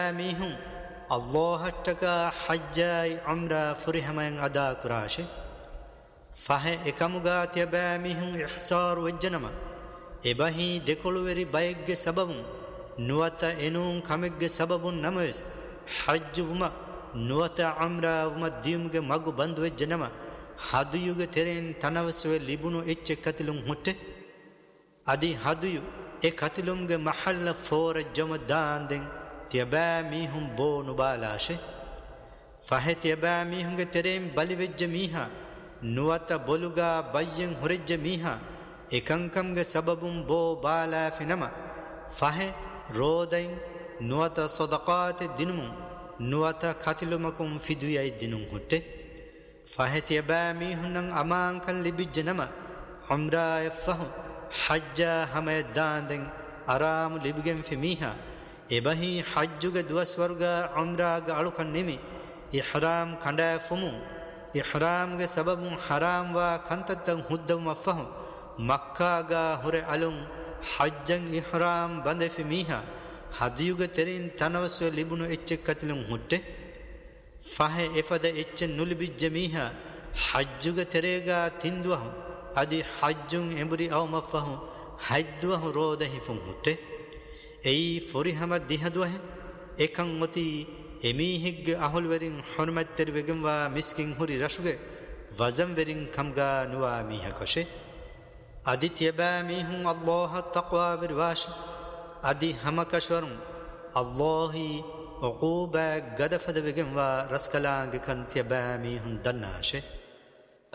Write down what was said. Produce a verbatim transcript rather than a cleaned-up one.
ميهم الله تكا حجاي عمرا فرهمين أدا كراشي فهي إكاموغا تيبا ميهم إحصار وجنما إباهي ديكولووري بايق سبب نواتا إنون كاميق سبب نموز حج وما نواتا عمرا وما ديومغ مغو بند وجنما حديوغ ترين تنوسوه لبنو إچ كتلون هوتي أدي حديو إيه كتلونغ محل فور جمدان دين تيبا ميهم بو نبالاشي فهي تيبا ميهم ترين بلوج ميها نواتا بولوغا بايين هرج ميها إكنكمغ سببون بو بالا فينما فهي رودين نواتا صدقات دينمون نواتا كاتلومكم فيدويا دينون هوتي فهي تيبا ميهم أمان كان لبجنما عمرا يفهم حجا هميدان دين أرام لبجن في ميها إبهي حجوغ دوسورغا عمراغ ألوكن نمي إحرام كندا فمو إحرامغ سبب حرام وا كنتتن هدم وفهم مكاغا هر ألوم حجن إحرام بند في ميها حديوغ ترين تنوسو لبنو إچ كتلون هوتي فهي إفد إچ نلبي جميها حجوغ تريغا تندوه أدي حجن إمبري أو مفهم حجدوه روده فم هوتي أي فريهما ديهدوه إكان متي එමීහිග්ග අහොල් වරින් හොර්මත්තර වෙගම්වා මිස්කින් හුරි රශුගේ වසම් වරින් කම්ගා නුවා මීහ කොෂේ අදි තියබා මීහුන් අල්ලාහ තක්වා විරවාශ අදි හමකෂවරුන් අල්ලාහි උකූබා ගදෆද වෙගම්වා රස්කලාංග කන් තියබා මීහුන් දන්නාශේ